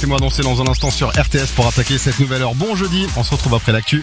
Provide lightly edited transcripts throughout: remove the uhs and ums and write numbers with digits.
laissez-moi annoncer dans un instant sur RTS pour attaquer cette nouvelle heure. Bon jeudi, on se retrouve après l'actu.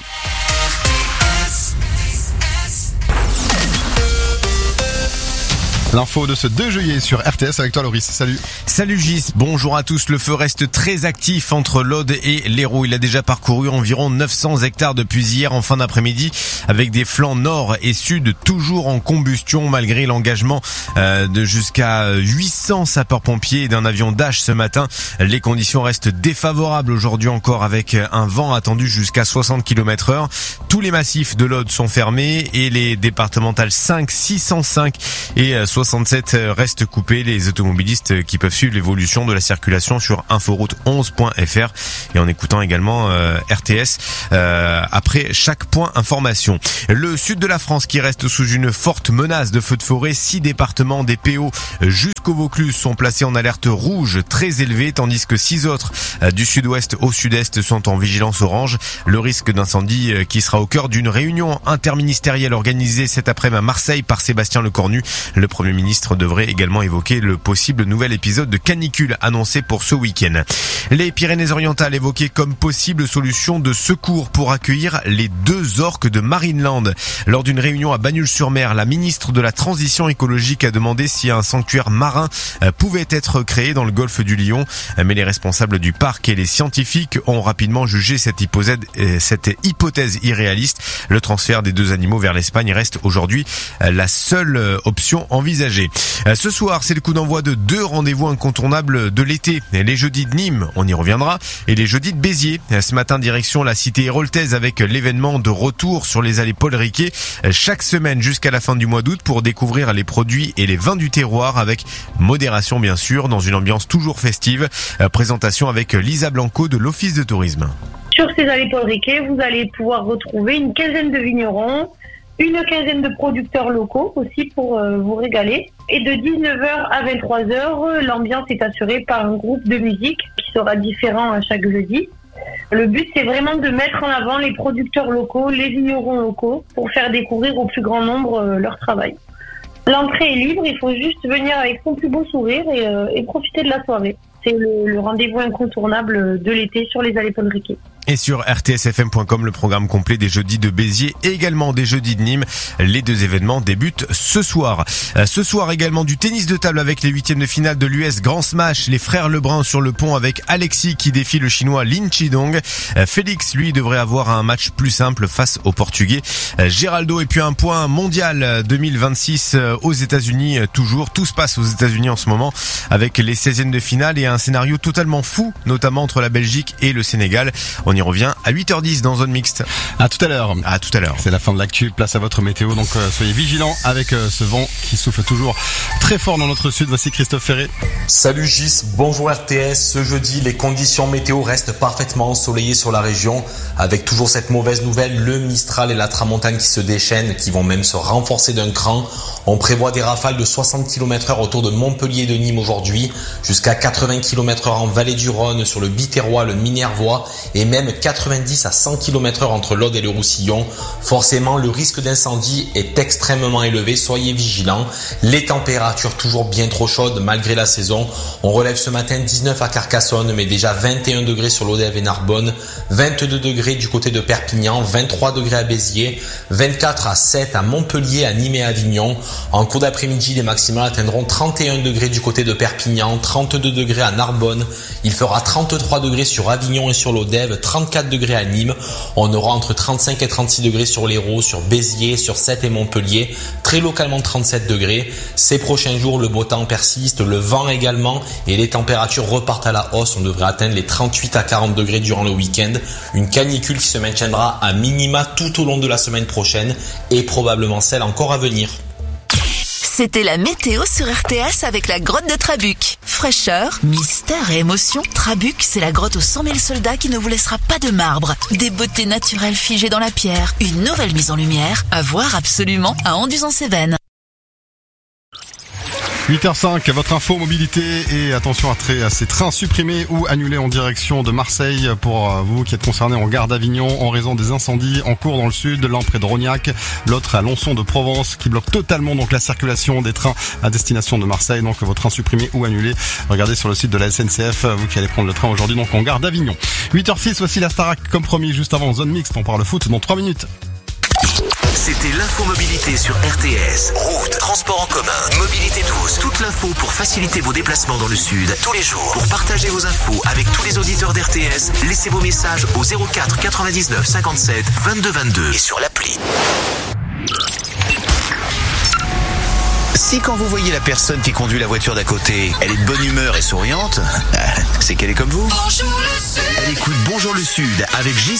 L'info de ce 2 juillet sur RTS avec toi Loris, salut. Salut Gis, bonjour à tous. Le feu reste très actif entre l'Aude et l'Hérault. Il a déjà parcouru environ 900 hectares depuis hier en fin d'après-midi avec des flancs nord et sud toujours en combustion malgré l'engagement de jusqu'à 800 sapeurs-pompiers et d'un avion Dash ce matin. Les conditions restent défavorables aujourd'hui encore avec un vent attendu jusqu'à 60 km/h. Tous les massifs de l'Aude sont fermés et les départementales 5, 605 et 67 restent coupés. Les automobilistes qui peuvent suivre l'évolution de la circulation sur inforoute11.fr et en écoutant également RTS après chaque point information. Le sud de la France qui reste sous une forte menace de feux de forêt. 6 départements des PO jusqu'au Vaucluse sont placés en alerte rouge très élevée, tandis que 6 autres du sud-ouest au sud-est sont en vigilance orange. Le risque d'incendie qui sera au cœur d'une réunion interministérielle organisée cet après-midi à Marseille par Sébastien Lecornu. Le Premier ministre devrait également évoquer le possible nouvel épisode de canicule annoncé pour ce week-end. Les Pyrénées-Orientales évoquées comme possible solution de secours pour accueillir les 2 orques de Marineland. Lors d'une réunion à Bagnols-sur-Mer, la ministre de la Transition écologique a demandé si un sanctuaire marin pouvait être créé dans le golfe du Lion. Mais les responsables du parc et les scientifiques ont rapidement jugé cette hypothèse irréaliste. Le transfert des 2 animaux vers l'Espagne reste aujourd'hui la seule option envisagée. Ce soir, c'est le coup d'envoi de 2 rendez-vous incontournables de l'été. Les jeudis de Nîmes, on y reviendra, et les jeudis de Béziers. Ce matin, direction la cité héroltaise avec l'événement de retour sur les allées Paul Riquet chaque semaine jusqu'à la fin du mois d'août pour découvrir les produits et les vins du terroir avec modération bien sûr, dans une ambiance toujours festive. Présentation avec Lisa Blanco de l'Office de tourisme. Sur ces allées Paul Riquet, vous allez pouvoir retrouver une quinzaine de vignerons, une quinzaine de producteurs locaux aussi pour vous régaler. Et de 19h à 23h, l'ambiance est assurée par un groupe de musique qui sera différent à chaque jeudi. Le but, c'est vraiment de mettre en avant les producteurs locaux, les vignerons locaux, pour faire découvrir au plus grand nombre leur travail. L'entrée est libre, il faut juste venir avec son plus beau sourire et profiter de la soirée. C'est le rendez-vous incontournable de l'été sur les allées Paul Riquet. Et sur rtsfm.com, le programme complet des jeudis de Béziers et également des jeudis de Nîmes. Les 2 événements débutent ce soir. Ce soir également du tennis de table avec les 8e de finale de l'US Grand Smash. Les frères Lebrun sur le pont avec Alexis qui défie le chinois Lin Chidong. Félix, lui, devrait avoir un match plus simple face au Portugais Geraldo. Et puis un point mondial 2026 aux États-Unis toujours. Tout se passe aux États-Unis en ce moment avec les 16e de finale et un scénario totalement fou, notamment entre la Belgique et le Sénégal. On y revient à 8h10 dans Zone Mixte. À tout à l'heure. À tout à l'heure. C'est la fin de l'actu. Place à votre météo. Donc soyez vigilants avec ce vent qui souffle toujours très fort dans notre sud. Voici Christophe Ferré. Salut Gis, bonjour RTS. Ce jeudi, les conditions météo restent parfaitement ensoleillées sur la région avec toujours cette mauvaise nouvelle, le Mistral et la Tramontane qui se déchaînent, qui vont même se renforcer d'un cran. On prévoit des rafales de 60 km/h autour de Montpellier et de Nîmes aujourd'hui, jusqu'à 80 km/h en Vallée du Rhône, sur le Biterrois, le Minervois et même 90 à 100 km/h entre l'Aude et le Roussillon. Forcément, le risque d'incendie est extrêmement élevé, soyez vigilants. Les températures toujours bien trop chaudes malgré la saison. On relève ce matin 19 à Carcassonne, mais déjà 21 degrés sur l'Odève et Narbonne, 22 degrés du côté de Perpignan, 23 degrés à Béziers, 24 à 7 à Montpellier, à Nîmes et à Avignon. En cours d'après-midi, les maximales atteindront 31 degrés du côté de Perpignan, 32 degrés à Narbonne. Il fera 33 degrés sur Avignon et sur l'Odève, 34 degrés à Nîmes. On aura entre 35 et 36 degrés sur l'Hérault, sur Béziers, sur Sète et Montpellier. Très localement 37 degrés. Ces prochains jours, le beau temps persiste, le vent également et les températures repartent à la hausse. On devrait atteindre les 38 à 40 degrés durant le week-end. Une canicule qui se maintiendra à minima tout au long de la semaine prochaine et probablement celle encore à venir. C'était la météo sur RTS avec la grotte de Trabuc. Fraîcheur, mystère et émotion, Trabuc, c'est la grotte aux 100 000 soldats qui ne vous laissera pas de marbre. Des beautés naturelles figées dans la pierre, une nouvelle mise en lumière, à voir absolument à Anduze-en-Cévennes. 8h05, votre info mobilité et attention à ces trains supprimés ou annulés en direction de Marseille pour vous qui êtes concernés en gare d'Avignon en raison des incendies en cours dans le sud, l'un près de Rognac, l'autre à Lonçon de Provence qui bloque totalement donc la circulation des trains à destination de Marseille. Donc vos trains supprimés ou annulés, regardez sur le site de la SNCF, vous qui allez prendre le train aujourd'hui donc en gare d'Avignon. 8h06, voici la Starac comme promis juste avant Zone Mixte, on parle foot dans 3 minutes. C'était l'infomobilité sur RTS. Route, transport en commun, mobilité douce. Toute l'info pour faciliter vos déplacements dans le sud tous les jours. Pour partager vos infos avec tous les auditeurs d'RTS, laissez vos messages au 04 99 57 22 22 et sur l'appli. Si quand vous voyez la personne qui conduit la voiture d'à côté, elle est de bonne humeur et souriante, c'est qu'elle est comme vous. Elle écoute Bonjour le Sud avec J.